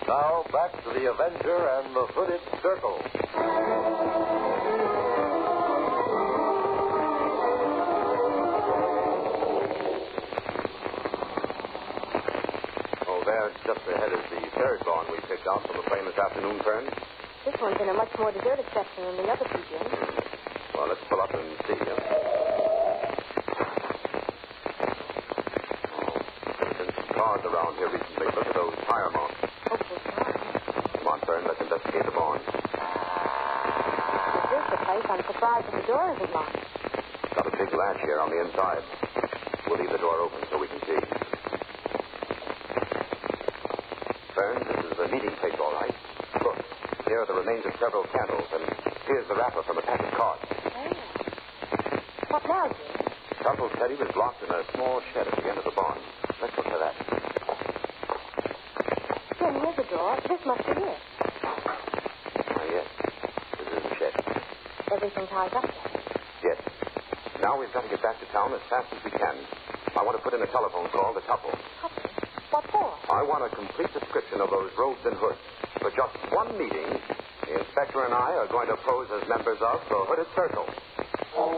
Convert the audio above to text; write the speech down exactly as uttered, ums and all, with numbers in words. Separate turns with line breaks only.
Now, back to the Avenger and the Hooded Circle.
Oh, there, just ahead is the third lawn we picked out for the plane this afternoon, Fern.
This one's in a much more deserted section than the other two, Jim.
Well, let's pull up and see. Huh? There's been some cars around here recently. Look at those tire marks.
Hopefully not.
Come on, Fern, let's investigate the barn.
If this is the place, I'm surprised that the door isn't locked.
It's got a big latch here on the inside. We'll leave the door open so we can see. Fern, this is the meeting place, all right. Look, here are the remains of several candles, and here's the wrapper from a pack of cards.
Oh. What now, Jim?
Tupple said he was locked in a small shed at the end of the barn. Let's look for that.
Jim, here's the door. This must be it.
Ah, yes. This is the shed.
Everything ties up there.
Yes. Now we've got to get back to town as fast as we can. I want to put in a telephone call to Tupple.
Couple? What for?
I want a complete description of those robes and hoods. For just one meeting, the inspector and I are going to pose as members of the Hooded Circle.